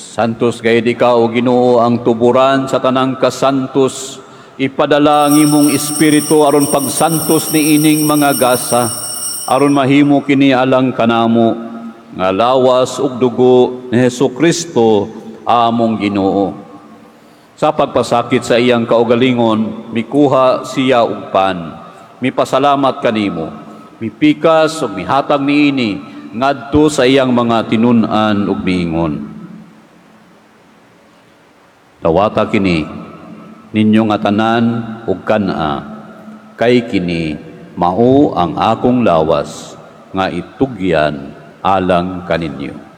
Santos gayud ikaw, Ginoo, ang tuburan sa tanang kasantos. Ipadala ang imong espiritu aron pagsantos ni ining mga gasa, aron mahimo kini alang kanamo, nga lawas ug dugo ni Hesukristo among Ginoo. Sa pagpasakit sa iyang kaugalingon, mikuha siya og pan. Mipasalamat kanimo, mipikas ug mihatag niini ngadto sa iyang mga tinun-an ug miingon. Dawata kini ninyo nga tanan ug kana, kay kini mao ang akong lawas nga itugyan alang kaninyo.